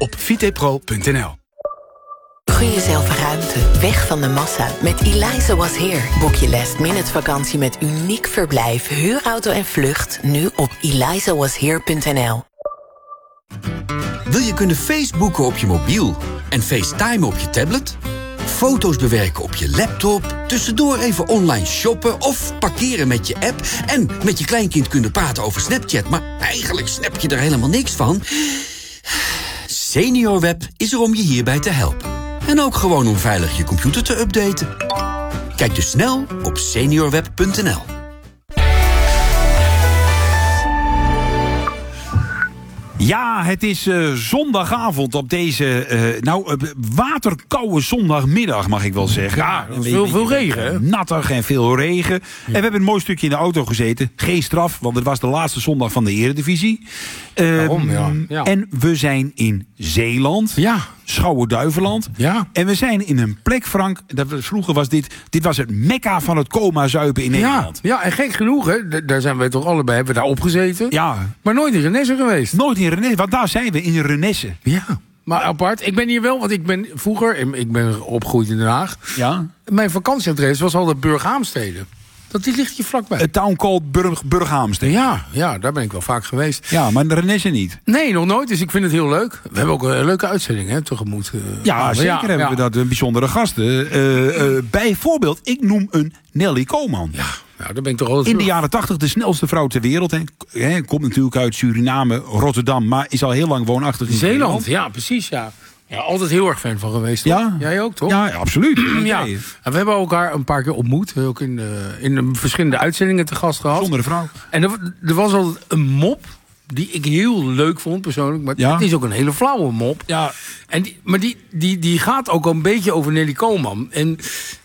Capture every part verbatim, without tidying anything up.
op vitepro punt n l. Gun jezelf ruimte, weg van de massa. Met Eliza Was Here boek je last minute vakantie met uniek verblijf, huurauto en vlucht nu op eliza was here punt n l. Wil je kunnen Facebooken op je mobiel en FaceTime op je tablet? Foto's bewerken op je laptop, tussendoor even online shoppen of parkeren met je app en met je kleinkind kunnen praten over Snapchat, maar eigenlijk snap je er helemaal niks van? SeniorWeb is er om je hierbij te helpen. En ook gewoon om veilig je computer te updaten. Kijk dus snel op seniorweb punt n l. Ja, het is uh, zondagavond op deze uh, nou, uh, waterkoude zondagmiddag, mag ik wel zeggen. Ja, veel, veel regen. Hè? Nattig en veel regen. Ja. En we hebben een mooi stukje in de auto gezeten. Geen straf, want het was de laatste zondag van de Eredivisie. Uh, Waarom, ja. Ja. En we zijn in Zeeland. Ja. Schouwen-Duiveland. Ja. En we zijn in een plek, Frank, dat was, vroeger was dit, dit was het mekka van het coma-zuipen in Nederland. Ja, ja, en gek genoeg, hè, d- daar zijn wij toch allebei, hebben we daar opgezeten. Ja. Maar nooit in Renesse geweest. Nooit in Renesse, want daar zijn we, in Renesse. Ja. Maar apart, ik ben hier wel, want ik ben vroeger, ik ben opgegroeid in Den Haag. Ja. Mijn vakantieadres was altijd Burghaamstede. Dat die ligt hier vlakbij. Het town called Burg, Burghaamstede. Ja, ja, daar ben ik wel vaak geweest. Ja, maar de Renesse niet. Nee, nog nooit, dus ik vind het heel leuk. We hebben ook een leuke uitzending, hè, tegemoet. Uh, Ja, zeker ja, hebben ja. we dat, een bijzondere gasten. Uh, uh, bijvoorbeeld, ik noem een Nelly Koolman. Ja, nou, daar ben ik toch altijd In de jaren tachtig de snelste vrouw ter wereld. Hè. Hè, komt natuurlijk uit Suriname, Rotterdam, maar is al heel lang woonachtig in Zeeland. Nederland. Ja, precies, ja. Ja, altijd heel erg fan van geweest. Toch? Ja. Jij ook, toch? Ja, absoluut. Ja. En we hebben elkaar een paar keer ontmoet. Ook in, de, in de verschillende uitzendingen te gast gehad. Zonder vrouw. En er, er was altijd een mop die ik heel leuk vond persoonlijk. Maar Ja. het is ook een hele flauwe mop. Ja. En die, maar die, die, die gaat ook een beetje over Nelly Koolman. En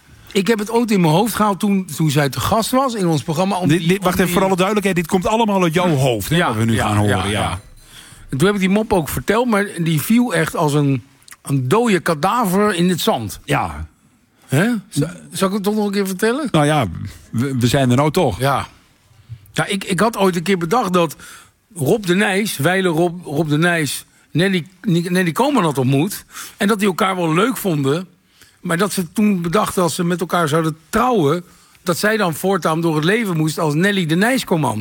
ik heb het ooit in mijn hoofd gehaald toen, toen zij te gast was in ons programma. Om Dit, die- dit, wacht om even, die- voor alle duidelijkheid. Dit komt allemaal uit jouw hoofd, hè, Ja, wat we nu ja, gaan horen. ja, Ja, ja. En toen heb ik die mop ook verteld, maar die viel echt als een, een dode kadaver in het zand. Ja. Hè? Zal, zal ik het toch nog een keer vertellen? Nou ja, we, we zijn er nou toch. Ja. Ja, ik, ik had ooit een keer bedacht dat Rob de Nijs, wijle Rob, Rob de Nijs, Nelly, Nelly Koolman had ontmoet. En dat die elkaar wel leuk vonden. Maar dat ze toen bedachten als ze met elkaar zouden trouwen, dat zij dan voortaan door het leven moest als Nelly de Nijs Koolman.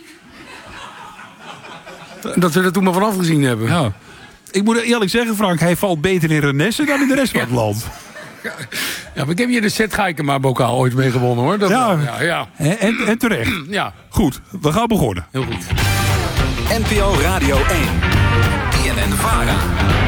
En dat we er toen maar vanaf gezien hebben. Ja. Ik moet eerlijk zeggen, Frank, hij valt beter in Renesse dan in de rest van het land. Ja, maar ik heb hier de Zet Gaikema bokaal ooit mee gewonnen, hoor. Dat, Ja. ja, ja. En, en, en terecht. Ja, Goed, we gaan beginnen. heel goed. N P O Radio één. B N N Vara.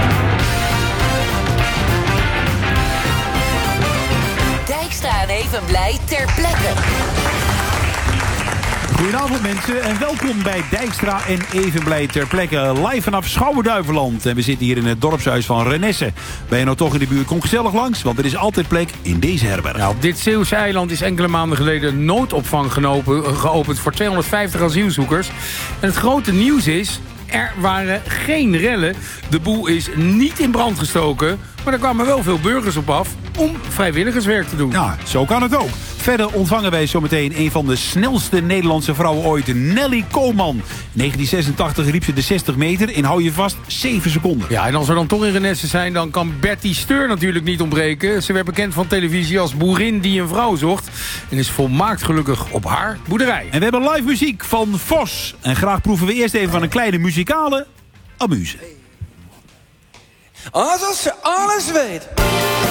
Dijkstra en Evenblij ter plekke. Goedenavond mensen en welkom bij Dijkstra en Evenblij ter plekke. Live vanaf Schouwen-Duiveland. En we zitten hier in het dorpshuis van Renesse. Ben je nou toch in de buurt, kom gezellig langs, want er is altijd plek in deze herberg. Nou, op dit Zeeuwse eiland is enkele maanden geleden noodopvang genopen, geopend voor tweehonderdvijftig asielzoekers. En het grote nieuws is, er waren geen rellen. De boel is niet in brand gestoken, maar er kwamen wel veel burgers op af om vrijwilligerswerk te doen. Ja, zo kan het ook. Verder ontvangen wij zometeen een van de snelste Nederlandse vrouwen ooit, Nelly Koolman. negentien zesentachtig riep ze de zestig meter in, hou je vast, zeven seconden. Ja, en als we dan toch in Renesse zijn, dan kan Bertie Steur natuurlijk niet ontbreken. Ze werd bekend van televisie als boerin die een vrouw zocht. En is volmaakt gelukkig op haar boerderij. En we hebben live muziek van Vos. En graag proeven we eerst even van een kleine muzikale amuse. Alsof ze alles weet.